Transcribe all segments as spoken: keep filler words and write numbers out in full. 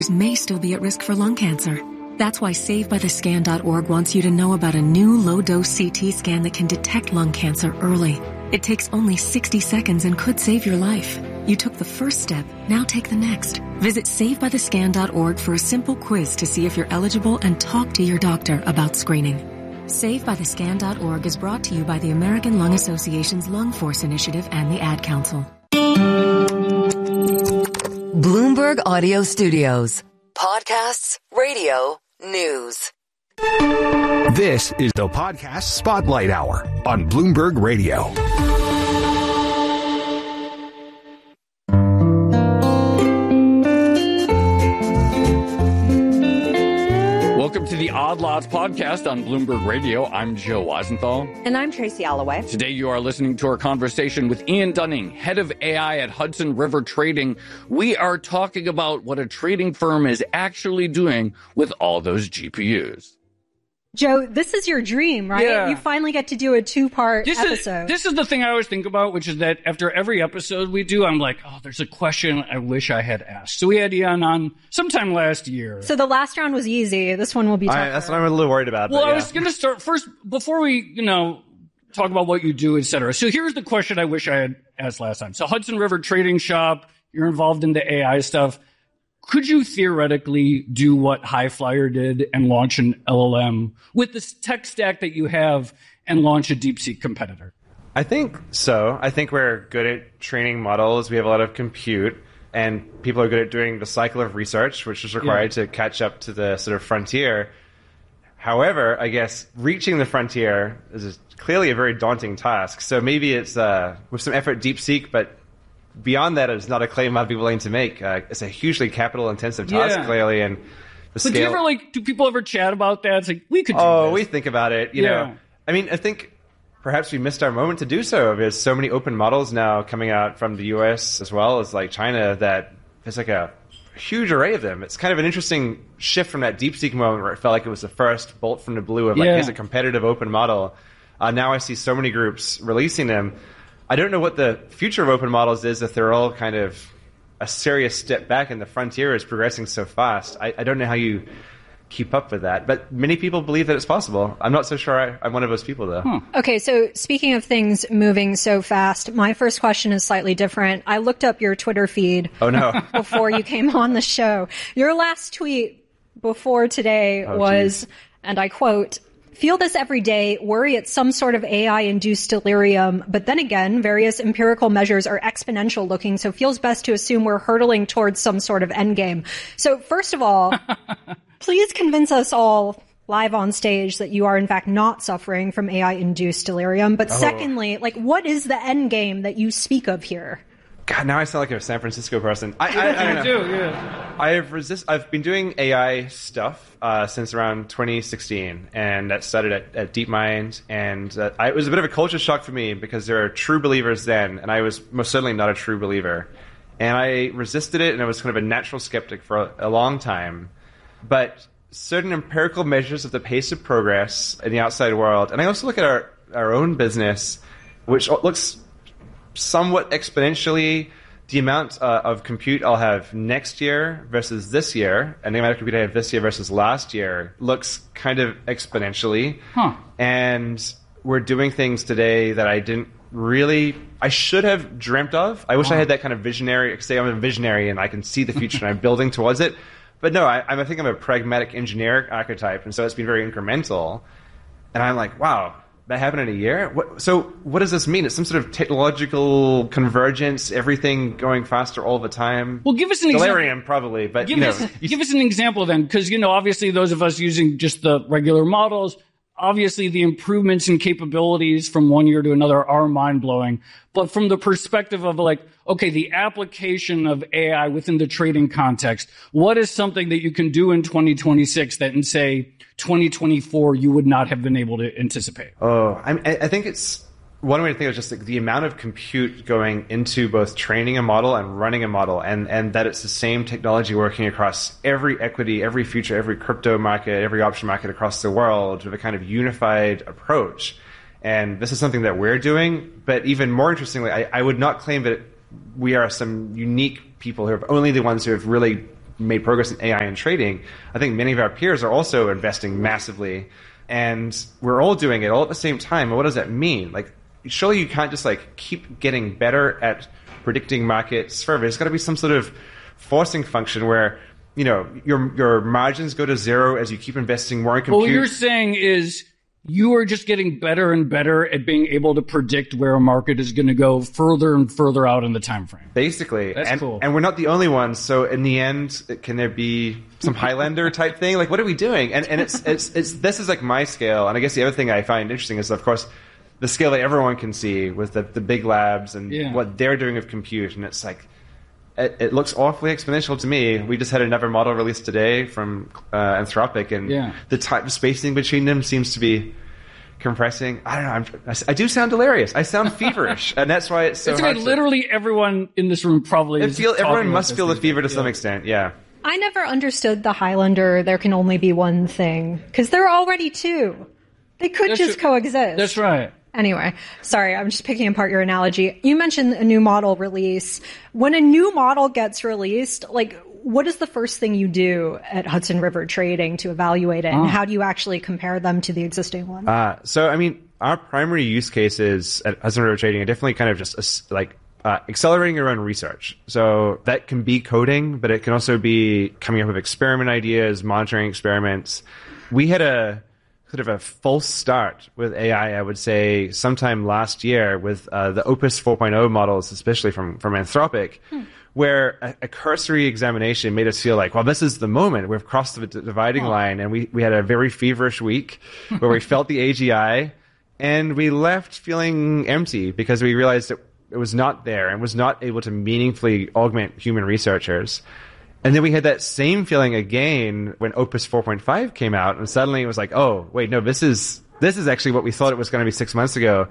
may still be at risk for lung cancer. That's why save by the scan dot org wants you to know about a new low-dose C T scan that can detect lung cancer early. It takes only sixty seconds and could save your life. You took the first step, now take the next. Visit save by the scan dot org for a simple quiz to see if you're eligible and talk to your doctor about screening. save by the scan dot org is brought to you by the American Lung Association's Lung Force Initiative and the Ad Council. Bloomberg Audio Studios. Podcasts, radio, news. This is the Podcast Spotlight Hour on Bloomberg Radio. Welcome to the Odd Lots podcast on Bloomberg Radio. I'm Joe Weisenthal. And I'm Tracy Alloway. Today you are listening to our conversation with Ian Dunning, head of A I at Hudson River Trading. We are talking about what a trading firm is actually doing with all those G P Us. Joe, this is your dream, right? Yeah. You finally get to do a two-part this episode. Is, this is the thing I always think about, which is that after every episode we do, I'm like, oh, there's a question I wish I had asked. So we had Ian on sometime last year. So the last round was easy. This one will be tougher. I, that's what I'm a little worried about. Well, but yeah. I was going to start first, before we, you know, talk about what you do, et cetera. So here's the question I wish I had asked last time. So Hudson River Trading Shop, you're involved in the A I stuff. Could you theoretically do what Highflyer did and launch an L L M with this tech stack that you have and launch a DeepSeek competitor? I think so. I think we're good at training models. We have a lot of compute, and people are good at doing the cycle of research, which is required yeah. to catch up to the sort of frontier. However, I guess reaching the frontier is clearly a very daunting task. So maybe it's uh, with some effort DeepSeek, but beyond that, it's not a claim I'd be willing to make. Uh, it's a hugely capital-intensive task, yeah. clearly, and the but scale. do you ever like? Do people ever chat about that? It's like we could. Do oh, this. we think about it. You yeah. know, I mean, I think perhaps we missed our moment to do so. There's so many open models now coming out from the U S as well as like China that there's like a huge array of them. It's kind of an interesting shift from that DeepSeek moment where it felt like it was the first bolt from the blue of like yeah. here's a competitive open model. Uh, now I see so many groups releasing them. I don't know what the future of open models is if they're all kind of a serious step back and the frontier is progressing so fast. I, I don't know how you keep up with that. But many people believe that it's possible. I'm not so sure I, I'm one of those people, though. Hmm. Okay, so speaking of things moving so fast, my first question is slightly different. I looked up your Twitter feed oh, no. before you came on the show. Your last tweet before today oh, was, geez. and I quote, "Feel this every day, worry it's some sort of A I-induced delirium, but then again, various empirical measures are exponential looking, so feels best to assume we're hurtling towards some sort of endgame." So first of all, please convince us all live on stage that you are in fact not suffering from A I-induced delirium. But oh. secondly, like, what is the endgame that you speak of here? God, now I sound like a San Francisco person. I, I, I don't know. do, yeah. I have resist. I've been doing A I stuff uh, since around twenty sixteen, and that started at, at DeepMind. And uh, I, it was a bit of a culture shock for me because there are true believers then, and I was most certainly not a true believer. And I resisted it, and I was kind of a natural skeptic for a, a long time. But certain empirical measures of the pace of progress in the outside world, and I also look at our our own business, which looks somewhat exponentially. The amount uh, of compute I'll have next year versus this year, and the amount of compute I have this year versus last year looks kind of exponentially. Huh. And we're doing things today that I didn't really, I should have dreamt of. I wish huh. I had that kind of visionary, say I'm a visionary and I can see the future and I'm building towards it. But no, I, I think I'm a pragmatic engineer archetype, and so it's been very incremental. And I'm like, wow, that happened in a year? What, so what does this mean? It's some sort of technological convergence, everything going faster all the time? Well, give us an Delirium, example. probably, but give you know. Us, give us an example then, because, you know, obviously those of us using just the regular models, obviously the improvements in capabilities from one year to another are mind-blowing. But from the perspective of like, okay, the application of A I within the trading context, what is something that you can do in twenty twenty-six that in, say, twenty twenty-four you would not have been able to anticipate? Oh, I, I think it's one way to think of just like the amount of compute going into both training a model and running a model, and, and that it's the same technology working across every equity, every future, every crypto market, every option market across the world with a kind of unified approach. And this is something that we're doing, but even more interestingly, I, I would not claim that we are some unique people who are only the ones who have really made progress in A I and trading, I think many of our peers are also investing massively, and we're all doing it all at the same time. And what does that mean? Like, surely you can't just like keep getting better at predicting markets further. There's got to be some sort of forcing function where, you know, your your margins go to zero as you keep investing more in compute. Well, what you're saying is you are just getting better and better at being able to predict where a market is going to go further and further out in the time frame. Basically. That's and, cool. And we're not the only ones. So in the end, can there be some Highlander type thing? Like, what are we doing? And and it's it's it's this is like my scale. And I guess the other thing I find interesting is, of course, the scale that everyone can see with the, the big labs and yeah. what they're doing with compute. And it's like, it, it looks awfully exponential to me. We just had another model released today from uh, Anthropic, and yeah. the type of spacing between them seems to be compressing. I don't know. I'm, I do sound delirious. I sound feverish, and that's why it's so it's hard. Like to, literally everyone in this room probably. It Is feel, everyone talking must about feel the this fever to yeah. some extent. Yeah. I never understood the Highlander. There can only be one thing because there are already two. They could That's just true. coexist. That's right. Anyway, sorry, I'm just picking apart your analogy. You mentioned a new model release. When a new model gets released, like, what is the first thing you do at Hudson River Trading to evaluate it, oh. and how do you actually compare them to the existing one? Uh, so, I mean, our primary use cases at Hudson River Trading are definitely kind of just uh, like uh, accelerating your own research. So that can be coding, but it can also be coming up with experiment ideas, monitoring experiments. We had a sort of a false start with A I, I would say, sometime last year with uh, the Opus four point oh models, especially from, from Anthropic, hmm. where a, a cursory examination made us feel like, well, this is the moment. We've crossed the dividing oh. line, and we, we had a very feverish week where we felt the A G I, and we left feeling empty because we realized that it was not there and was not able to meaningfully augment human researchers. And then we had that same feeling again when Opus four point five came out, and suddenly it was like, oh, wait, no, this is this is actually what we thought it was going to be six months ago.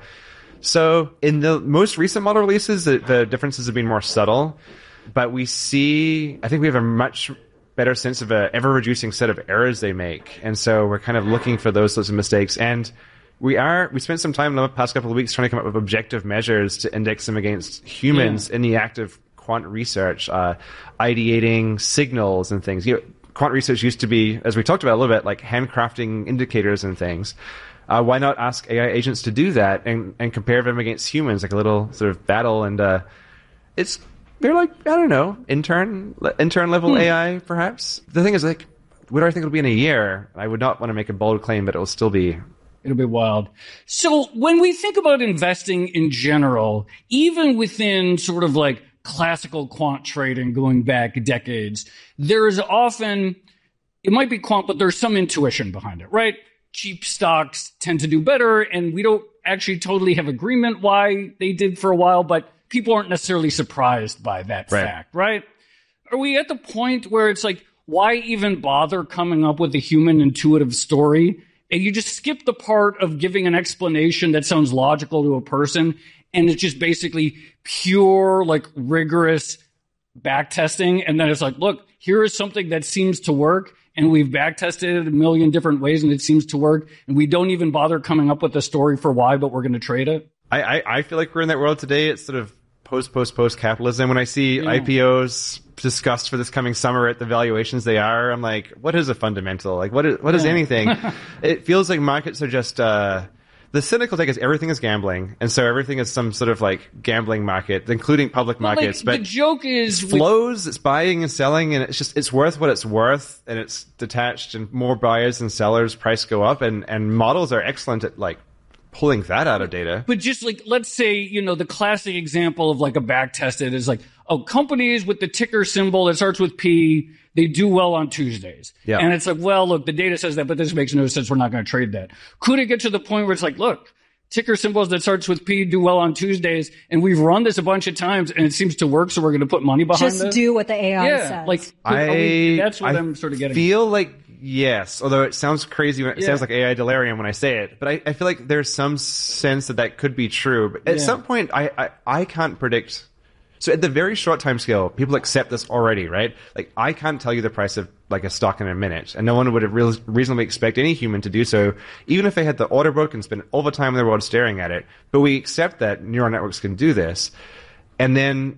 So in the most recent model releases, the, the differences have been more subtle, but we see, I think we have a much better sense of a ever-reducing set of errors they make. And so we're kind of looking for those sorts of mistakes. And we are, we spent some time in the past couple of weeks trying to come up with objective measures to index them against humans yeah. in the act of quant research, uh, ideating signals and things. You know, quant research used to be, as we talked about a little bit, like handcrafting indicators and things. Uh, why not ask A I agents to do that and, and compare them against humans, like a little sort of battle? And uh, it's they're like, I don't know, intern intern level hmm. A I, perhaps. The thing is, like, what do I think it'll be in a year? I would not want to make a bold claim, but it will still be. It'll be wild. So when we think about investing in general, even within sort of like classical quant trading going back decades, there is often, it might be quant, but there's some intuition behind it, right? Cheap stocks tend to do better, and we don't actually totally have agreement why they did for a while, but people aren't necessarily surprised by that right. fact, right? Are we at the point where it's like, why even bother coming up with a human intuitive story? And you just skip the part of giving an explanation that sounds logical to a person, and it's just basically pure, like, rigorous back testing. And then it's like, look, here is something that seems to work, and we've back tested it a million different ways, and it seems to work, and we don't even bother coming up with a story for why, but we're going to trade it. I, I, I feel like we're in that world today. It's sort of post, post, post capitalism. When I see yeah. I P Os discussed for this coming summer at the valuations they are, I'm like, what is a fundamental? Like, what is, what is yeah. anything? It feels like markets are just, uh, the cynical take is everything is gambling. And so everything is some sort of like gambling market, including public well, markets. Like, but the joke is it's flows, it's buying and selling, and it's just, it's worth what it's worth, and it's detached, and more buyers and sellers, price go up, and, and models are excellent at like pulling that out of data. But just like, let's say, you know, the classic example of like a back tested is like, oh, companies with the ticker symbol that starts with P, they do well on Tuesdays. Yeah. And it's like, well, look, the data says that, but this makes no sense. We're not going to trade that. Could it get to the point where it's like, look, ticker symbols that starts with P do well on Tuesdays, and we've run this a bunch of times, and it seems to work, so we're going to put money behind Just this? do what the A I yeah, says. Like, I, we, that's what I I'm sort of getting feel at. like, yes, although it sounds crazy, when it yeah. sounds like A I delirium when I say it, but I, I feel like there's some sense that that could be true. But at yeah. some point, I, I, I can't predict. So at the very short time scale, people accept this already, right? Like, I can't tell you the price of like a stock in a minute, and no one would re- reasonably expect any human to do so, even if they had the order book and spent all the time in the world staring at it. But we accept that neural networks can do this. And then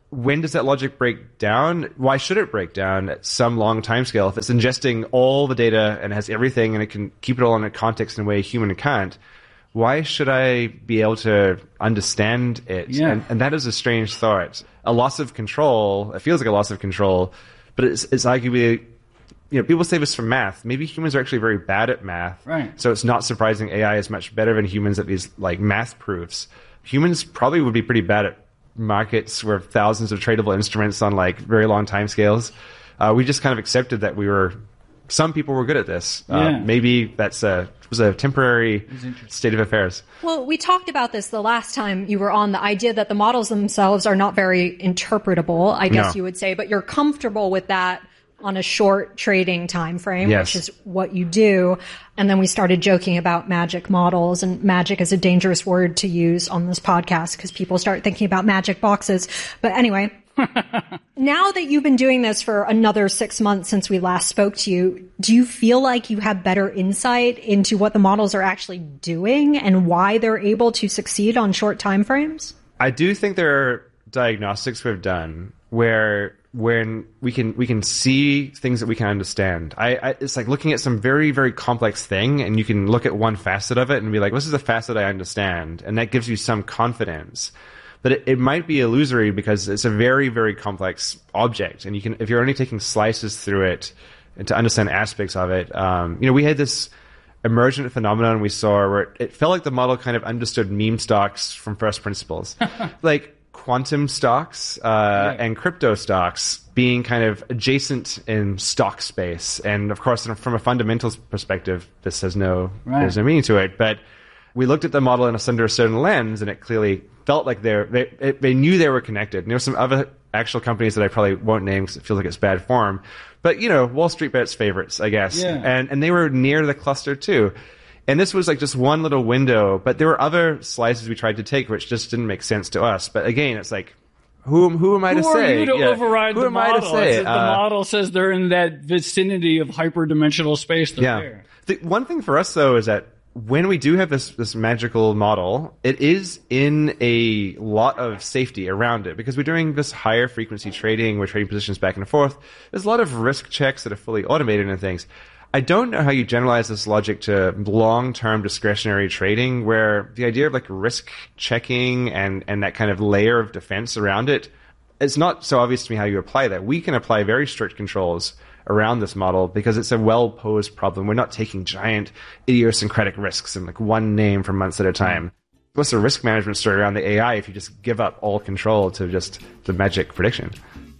when does that logic break down? Why should it break down at some long time scale? If it's ingesting all the data and has everything and it can keep it all in a context in a way a human can't, why should I be able to understand it? Yeah. And, and that is a strange thought. A loss of control, it feels like a loss of control, but it's, it's arguably, you know, people say this from math. Maybe humans are actually very bad at math. Right. So it's not surprising A I is much better than humans at these like math proofs. Humans probably would be pretty bad at markets where thousands of tradable instruments on like very long time scales. Uh, we just kind of accepted that we were, some people were good at this. Uh, Yeah. maybe that's a, was a temporary state of affairs. Well, we talked about this the last time you were on, the idea that the models themselves are not very interpretable, I guess No. you would say, but you're comfortable with that on a short trading time frame, Yes. which is what you do. And then we started joking about magic models, and magic is a dangerous word to use on this podcast because people start thinking about magic boxes. But anyway, now that you've been doing this for another six months since we last spoke to you, do you feel like you have better insight into what the models are actually doing and why they're able to succeed on short time frames? I do think there are diagnostics we've done where when we can we can see things that we can understand. I, I it's like looking at some very, very complex thing, and you can look at one facet of it and be like, this is a facet I understand, and that gives you some confidence. But it, it might be illusory because it's a very, very complex object, and you can if you're only taking slices through it and to understand aspects of it. Um, you know, we had this emergent phenomenon we saw where it, it felt like the model kind of understood meme stocks from first principles, like quantum stocks uh, right. and crypto stocks being kind of adjacent in stock space. And of course, from a fundamentals perspective, this has no right. there's no meaning to it. But we looked at the model in a, under a certain lens, and it clearly felt like they're, they it, they knew they were connected. And there were some other actual companies that I probably won't name because it feels like it's bad form. But, you know, Wall Street Bet's favorites, I guess. Yeah. And and they were near the cluster too. And this was like just one little window, but there were other slices we tried to take which just didn't make sense to us. But again, it's like, who who am I Who to are say? you to Yeah. override who the am model? I to say? It's that Uh, the model says they're in that vicinity of hyperdimensional space. They're yeah. there. The one thing for us though is that when we do have this this magical model, it is in a lot of safety around it because we're doing this higher frequency trading. We're trading positions back and forth. There's a lot of risk checks that are fully automated and things. I don't know how you generalize this logic to long-term discretionary trading, where the idea of like risk checking and, and that kind of layer of defense around it, it's not so obvious to me how you apply that. We can apply very strict controls around this model because it's a well-posed problem. We're not taking giant idiosyncratic risks in like one name for months at a time. What's the risk management story around the A I if you just give up all control to just the magic prediction?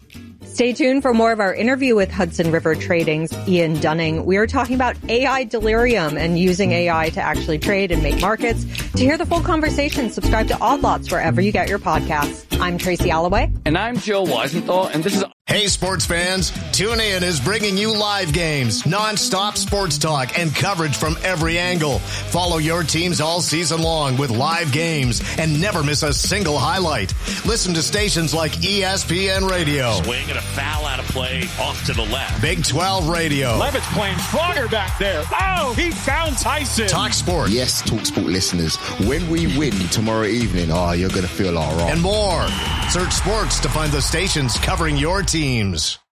Stay tuned for more of our interview with Hudson River Trading's Ian Dunning. We are talking about A I delirium and using A I to actually trade and make markets. To hear the full conversation, subscribe to Odd Lots wherever you get your podcasts. I'm Tracy Alloway. And I'm Joe Weisenthal, and this is... Hey, sports fans. TuneIn is bringing you live games, nonstop sports talk, and coverage from every angle. Follow your teams all season long with live games and never miss a single highlight. Listen to stations like E S P N Radio. Swing and a foul out of play off to the left. Big twelve Radio. Levitt's playing stronger back there. Oh, he found Tyson. Talk Sport. Yes, Talk Sport listeners. When we win tomorrow evening, oh, you're going to feel all right. And more. Search sports to find the stations covering your teams.